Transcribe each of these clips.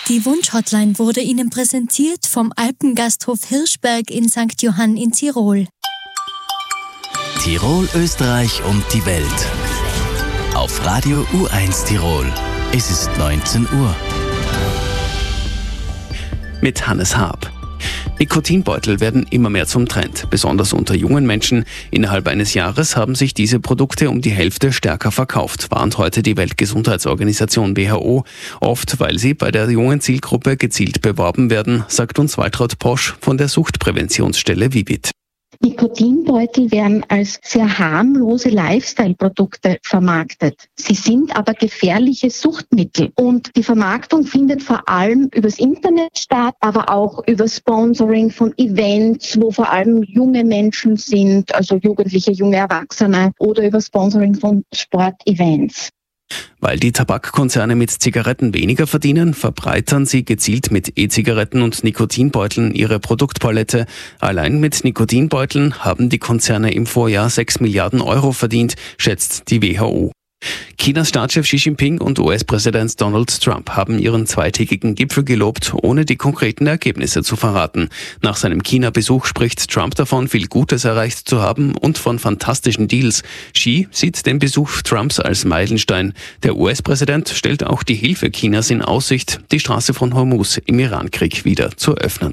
Die Wunschhotline wurde Ihnen präsentiert vom Alpengasthof Hirschberg in St. Johann in Tirol. Tirol, Österreich und die Welt. Auf Radio U1 Tirol. Es ist 19 Uhr. Mit Hannes Haab. Nikotinbeutel werden immer mehr zum Trend, besonders unter jungen Menschen. Innerhalb eines Jahres haben sich diese Produkte um die Hälfte stärker verkauft, warnt heute die Weltgesundheitsorganisation WHO. Oft, weil sie bei der jungen Zielgruppe gezielt beworben werden, sagt uns Waltraud Posch von der Suchtpräventionsstelle Vivit. Nikotinbeutel werden als sehr harmlose Lifestyle-Produkte vermarktet. Sie sind aber gefährliche Suchtmittel und die Vermarktung findet vor allem übers Internet statt, aber auch über Sponsoring von Events, wo vor allem junge Menschen sind, also Jugendliche, junge Erwachsene, oder über Sponsoring von Sportevents. Weil die Tabakkonzerne mit Zigaretten weniger verdienen, verbreitern sie gezielt mit E-Zigaretten und Nikotinbeuteln ihre Produktpalette. Allein mit Nikotinbeuteln haben die Konzerne im Vorjahr 6 Milliarden Euro verdient, schätzt die WHO. Chinas Staatschef Xi Jinping und US-Präsident Donald Trump haben ihren zweitägigen Gipfel gelobt, ohne die konkreten Ergebnisse zu verraten. Nach seinem China-Besuch spricht Trump davon, viel Gutes erreicht zu haben und von fantastischen Deals. Xi sieht den Besuch Trumps als Meilenstein. Der US-Präsident stellt auch die Hilfe Chinas in Aussicht, die Straße von Hormuz im Irankrieg wieder zu öffnen.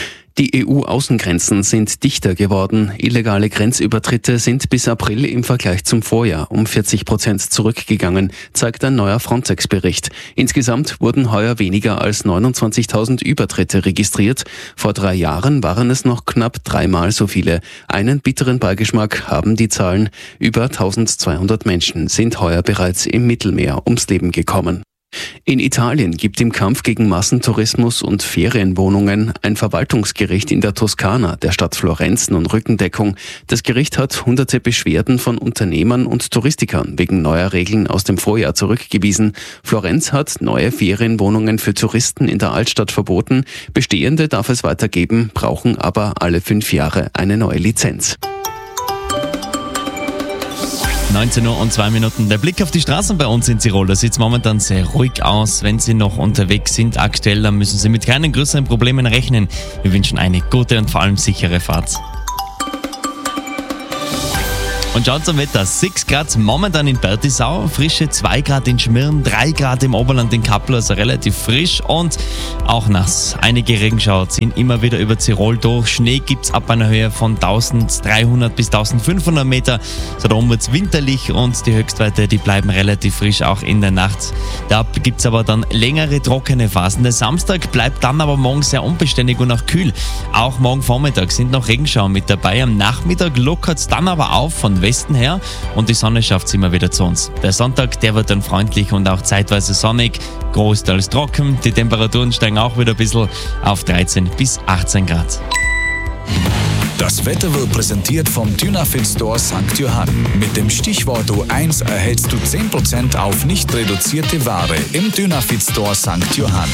Die EU-Außengrenzen sind dichter geworden. Illegale Grenzübertritte sind bis April im Vergleich zum Vorjahr um 40% zurückgegangen, zeigt ein neuer Frontex-Bericht. Insgesamt wurden heuer weniger als 29.000 Übertritte registriert. Vor 3 Jahren waren es noch knapp 3-mal so viele. Einen bitteren Beigeschmack haben die Zahlen. Über 1.200 Menschen sind heuer bereits im Mittelmeer ums Leben gekommen. In Italien gibt im Kampf gegen Massentourismus und Ferienwohnungen ein Verwaltungsgericht in der Toskana, der Stadt Florenz, nun Rückendeckung. Das Gericht hat hunderte Beschwerden von Unternehmern und Touristikern wegen neuer Regeln aus dem Vorjahr zurückgewiesen. Florenz hat neue Ferienwohnungen für Touristen in der Altstadt verboten. Bestehende darf es weitergeben, brauchen aber alle 5 Jahre eine neue Lizenz. 19 Uhr und 2 Minuten. Der Blick auf die Straßen bei uns in Tirol, da sieht es momentan sehr ruhig aus. Wenn Sie noch unterwegs sind aktuell, dann müssen Sie mit keinen größeren Problemen rechnen. Wir wünschen eine gute und vor allem sichere Fahrt. Und schaut zum Wetter, 6 Grad momentan in Bertisau, frische 2 Grad in Schmirn, 3 Grad im Oberland in Kappel, also relativ frisch und auch nass. Einige Regenschauer ziehen immer wieder über Tirol durch. Schnee gibt's ab einer Höhe von 1300 bis 1500 Meter. So da oben wird's winterlich und die Höchstwerte, die bleiben relativ frisch auch in der Nacht. Da gibt's aber dann längere trockene Phasen. Der Samstag bleibt dann aber morgen sehr unbeständig und auch kühl. Auch morgen Vormittag sind noch Regenschauer mit dabei. Am Nachmittag lockert's dann aber auf von Westen her und die Sonne schafft es immer wieder zu uns. Der Sonntag, der wird dann freundlich und auch zeitweise sonnig, großteils trocken. Die Temperaturen steigen auch wieder ein bisschen auf 13 bis 18 Grad. Das Wetter wird präsentiert vom Dynafit Store St. Johann. Mit dem Stichwort U1 erhältst du 10% auf nicht reduzierte Ware im Dynafit Store St. Johann.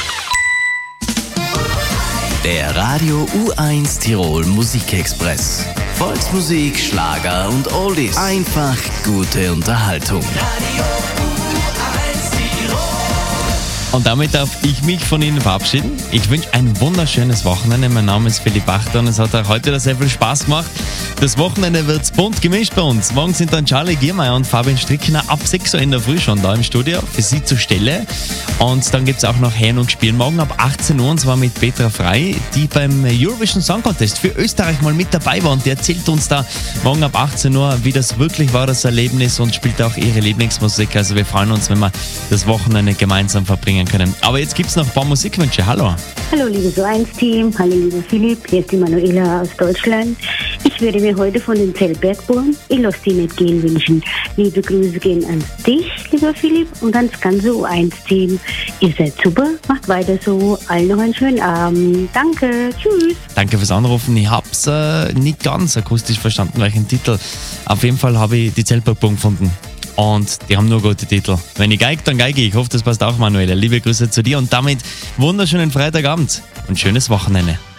Der Radio U1 Tirol Musikexpress. Volksmusik, Schlager und Oldies. Einfach gute Unterhaltung. Und damit darf ich mich von Ihnen verabschieden. Ich wünsche ein wunderschönes Wochenende. Mein Name ist Philipp Achter und es hat auch heute wieder sehr viel Spaß gemacht. Das Wochenende wird bunt gemischt bei uns. Morgen sind dann Charlie Giermeier und Fabian Strickner ab 6 Uhr in der Früh schon da im Studio für Sie zur Stelle. Und dann gibt es auch noch Herren und Spielen morgen ab 18 Uhr und zwar mit Petra Frey, die beim Eurovision Song Contest für Österreich mal mit dabei war. Und die erzählt uns da morgen ab 18 Uhr, wie das wirklich war, das Erlebnis, und spielt auch ihre Lieblingsmusik. Also wir freuen uns, wenn wir das Wochenende gemeinsam verbringen können. Aber jetzt gibt es noch ein paar Musikwünsche. Hallo. Hallo liebes U1-Team, hallo lieber Philipp, hier ist die Manuela aus Deutschland. Ich werde mir heute von den Zellbergbuben Ich lass die nicht gehen wünschen. Liebe Grüße gehen an dich, lieber Philipp, und ans ganze U1-Team. Ihr seid super, macht weiter so. Allen noch einen schönen Abend. Danke, tschüss. Danke fürs Anrufen. Ich hab's nicht ganz akustisch verstanden, welchen Titel. Auf jeden Fall habe ich die Zellbergbuben gefunden. Und die haben nur gute Titel. Wenn ich geige, dann geige ich. Ich hoffe, das passt auch, Manuela. Liebe Grüße zu dir und damit wunderschönen Freitagabend und schönes Wochenende.